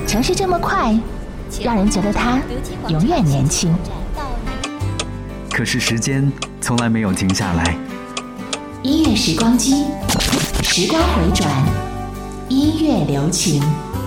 城市这么快，让人觉得它永远年轻。 可是时间从来没有停下来。 音乐时光机，时光回转，音乐留情。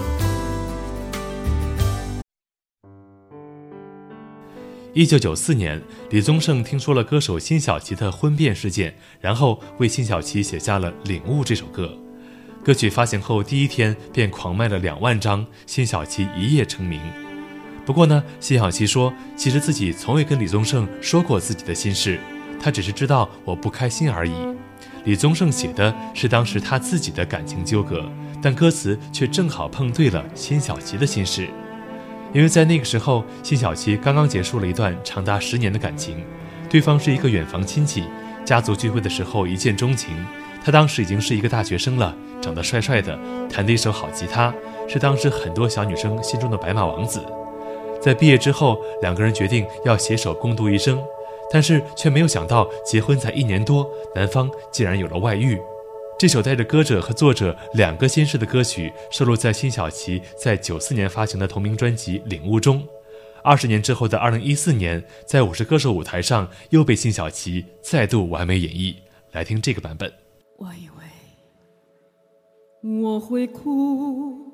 1994年，李宗盛听说了歌手辛晓琪的婚变事件，然后为辛晓琪写下了《领悟》这首歌。歌曲发行后第一天便狂卖了2万张，辛晓琪一夜成名。不过呢，辛晓琪说，其实自己从未跟李宗盛说过自己的心事，他只是知道我不开心而已。李宗盛写的是当时他自己的感情纠葛，但歌词却正好碰对了辛晓琪的心事。因为在那个时候，辛晓琪刚刚结束了一段长达10年的感情，对方是一个远房亲戚，家族聚会的时候一见钟情。他当时已经是一个大学生了，长得帅帅的，弹得一手好吉他，是当时很多小女生心中的白马王子。在毕业之后，2个人决定要携手共度一生，但是却没有想到结婚才1年多，男方竟然有了外遇。这首带着歌者和作者2个心事的歌曲收录在辛晓琪在94年发行的同名专辑《领悟》中。20年之后的2014年，在《50歌手》舞台上又被辛晓琪再度完美演绎。来听这个版本。 我以为我会哭，